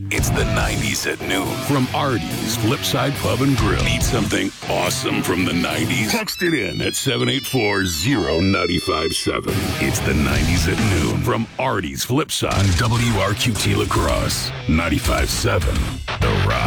It's the 90s at noon from Artie's Flipside Pub and Grill. Need something awesome from the 90s? Text it in at 784-0957. It's the 90s at noon from Artie's Flipside. WRQT La Crosse, 95.7 The Rock.